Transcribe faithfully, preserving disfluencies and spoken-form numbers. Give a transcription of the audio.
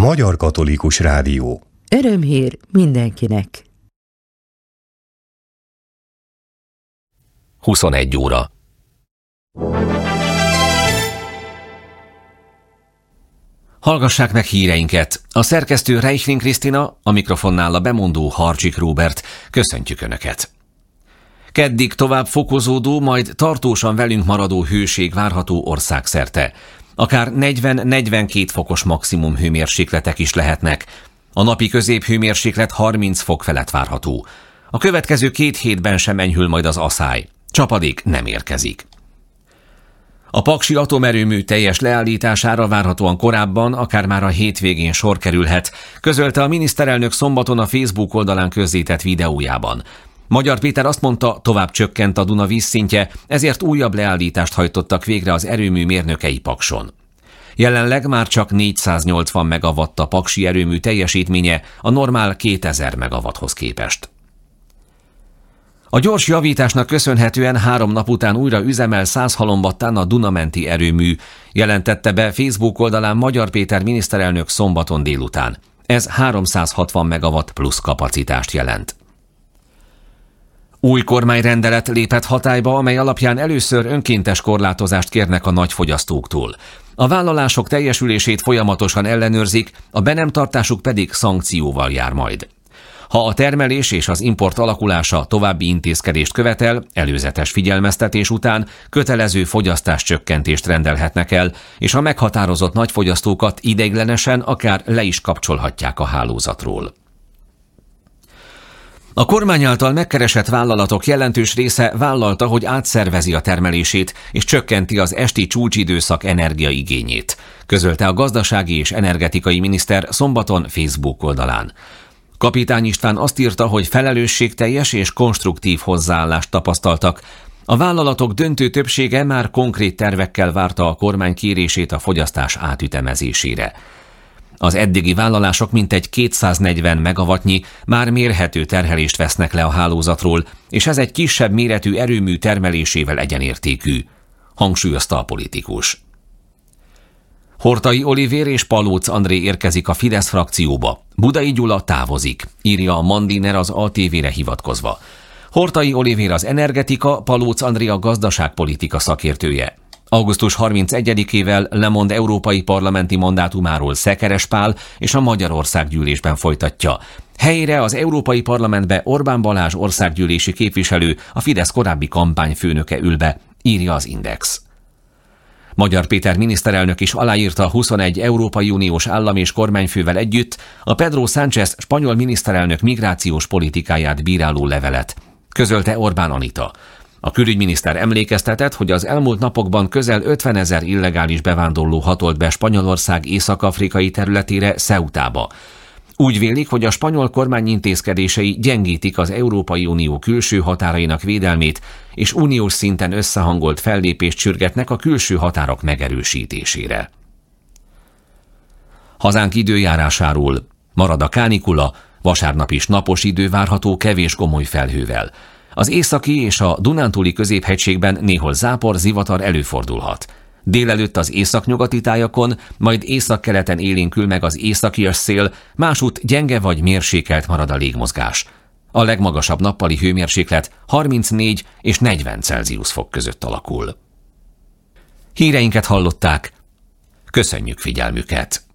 Magyar Katolikus Rádió. Örömhír mindenkinek. huszonegy óra. Hallgassák meg híreinket. A szerkesztő Reichling Krisztina, a mikrofonnál a bemondó Harcsik Róbert. Köszöntjük Önöket! Keddig tovább fokozódó, majd tartósan velünk maradó hőség várható országszerte. Akár negyven-negyvenkét fokos maximum hőmérsékletek is lehetnek. A napi középhőmérséklet harminc fok felett várható. A következő két hétben sem enyhül majd az aszály. Csapadék nem érkezik. A paksi atomerőmű teljes leállítására várhatóan korábban, akár már a hétvégén sor kerülhet, közölte a miniszterelnök szombaton a Facebook oldalán közzétett videójában. Magyar Péter azt mondta, tovább csökkent a Duna vízszintje, ezért újabb leállítást hajtottak végre az erőmű mérnökei Pakson. Jelenleg már csak négyszáznyolcvan megawatt a paksi erőmű teljesítménye, a normál kétezer megawatthoz képest. A gyors javításnak köszönhetően három nap után újra üzemel Százhalombattán a Duna-menti erőmű, jelentette be Facebook oldalán Magyar Péter miniszterelnök szombaton délután. Ez háromszázhatvan megawatt plusz kapacitást jelent. Új kormányrendelet lépett hatályba, amely alapján először önkéntes korlátozást kérnek a nagyfogyasztóktól. A vállalások teljesülését folyamatosan ellenőrzik, a be nem tartásuk pedig szankcióval jár majd. Ha a termelés és az import alakulása további intézkedést követel, előzetes figyelmeztetés után kötelező fogyasztáscsökkentést rendelhetnek el, és a meghatározott nagyfogyasztókat ideiglenesen akár le is kapcsolhatják a hálózatról. A kormány által megkeresett vállalatok jelentős része vállalta, hogy átszervezi a termelését és csökkenti az esti csúcsidőszak energiaigényét, közölte a gazdasági és energetikai miniszter szombaton Facebook oldalán. Kapitány István azt írta, hogy felelősségteljes és konstruktív hozzáállást tapasztaltak. A vállalatok döntő többsége már konkrét tervekkel várta a kormány kérését a fogyasztás átütemezésére. Az eddigi vállalások mintegy kétszáznegyven megawattnyi már mérhető terhelést vesznek le a hálózatról, és ez egy kisebb méretű erőmű termelésével egyenértékű, hangsúlyozta a politikus. Horthy Olivér és Palóc André érkezik a Fidesz frakcióba. Budai Gyula távozik, írja a Mandiner az á té vére hivatkozva. Horthy Olivér az energetika, Palóc André a gazdaságpolitika szakértője. augusztus harmincegyedikével lemond európai parlamenti mandátumáról Szekeres Pál és a Magyarországgyűlésben folytatja. Helyére az Európai Parlamentbe Orbán Balázs országgyűlési képviselő, a Fidesz korábbi kampányfőnöke ül be, írja az Index. Magyar Péter miniszterelnök is aláírta huszonegy Európai Uniós állam és kormányfővel együtt a Pedro Sánchez spanyol miniszterelnök migrációs politikáját bíráló levelet, közölte Orbán Anita. A külügyminiszter emlékeztetett, hogy az elmúlt napokban közel ötvenezer illegális bevándorló hatolt be Spanyolország észak-afrikai területére, Ceutába. Úgy vélik, hogy a spanyol kormány intézkedései gyengítik az Európai Unió külső határainak védelmét, és uniós szinten összehangolt fellépést sürgetnek a külső határok megerősítésére. Hazánk időjárásáról: marad a kánikula, vasárnap is napos idő várható kevés komoly felhővel. Az északi és a Dunántúli középhegységben néhol zápor, zivatar előfordulhat. Délelőtt az északnyugati tájakon, majd északkeleten élénkül meg az északias szél, másút gyenge vagy mérsékelt marad a légmozgás. A legmagasabb nappali hőmérséklet harmincnégy és negyven Celsius fok között alakul. Híreinket hallották. Köszönjük figyelmüket!